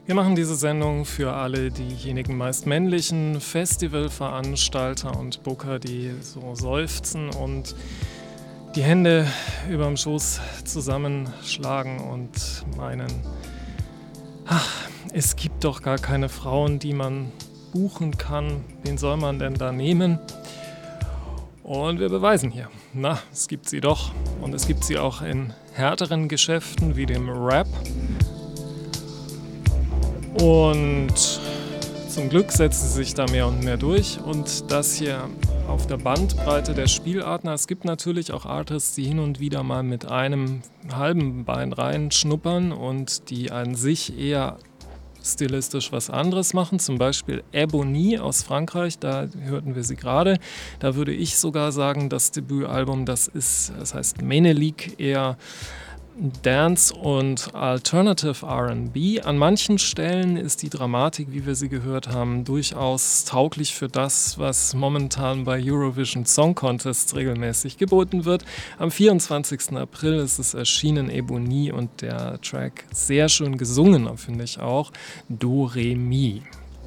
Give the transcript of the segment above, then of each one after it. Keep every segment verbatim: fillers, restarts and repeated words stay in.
Wir machen diese Sendung für alle diejenigen meist männlichen Festivalveranstalter und Booker, die so seufzen und die Hände überm Schoß zusammenschlagen und meinen, ach, es gibt doch gar keine Frauen, die man buchen kann. Wen soll man denn da nehmen? Und wir beweisen hier, na, es gibt sie doch. Und es gibt sie auch in härteren Geschäften wie dem Rap. Und zum Glück setzen sie sich da mehr und mehr durch. Und das hier auf der Bandbreite der Spielarten. Es gibt natürlich auch Artists, die hin und wieder mal mit einem halben Bein reinschnuppern und die an sich eher stilistisch was anderes machen. Zum Beispiel Ebony aus Frankreich, da hörten wir sie gerade. Da würde ich sogar sagen, das Debütalbum, das ist, das heißt Menelik, eher Dance und Alternative R and B. An manchen Stellen ist die Dramatik, wie wir sie gehört haben, durchaus tauglich für das, was momentan bei Eurovision Song Contests regelmäßig geboten wird. Am vierundzwanzigsten April ist es erschienen, Ebony, und der Track sehr schön gesungen, finde ich auch, Do Re Mi.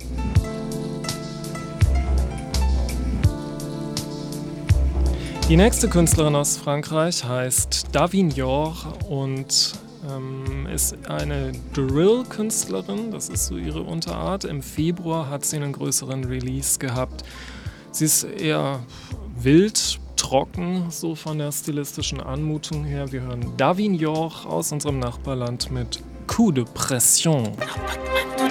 Die nächste Künstlerin aus Frankreich heißt Davignor und ähm, ist eine Drill-Künstlerin, das ist so ihre Unterart. Im Februar hat sie einen größeren Release gehabt. Sie ist eher wild, trocken, so von der stilistischen Anmutung her. Wir hören Davignor aus unserem Nachbarland mit Coup de Pression.